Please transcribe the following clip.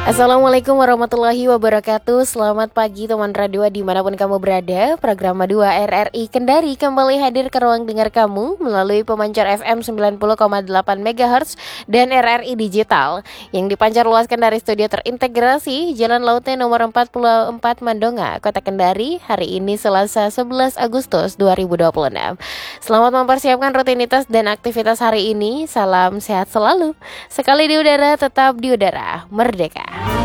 Assalamualaikum warahmatullahi wabarakatuh. Selamat pagi teman radio dimanapun kamu berada. Program 2 RRI Kendari kembali hadir ke ruang dengar kamu melalui pemancar FM 90,8 MHz dan RRI Digital yang dipancar luaskan dari studio terintegrasi Jalan Lautnya nomor 44 Mandonga, Kota Kendari. Hari ini Selasa 11 Agustus 2026. Selamat mempersiapkan rutinitas dan aktivitas hari ini. Salam sehat selalu. Sekali di udara, tetap di udara. Merdeka.